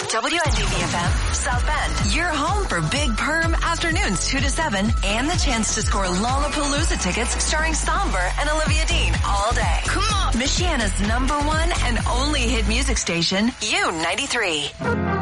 WNDB-FM, South Bend. Your home for Big Perm afternoons 2 to 7 and the chance to score Lollapalooza tickets starring Somber and Olivia Dean all day. Come on. Michiana's #1 and only hit music station, U93.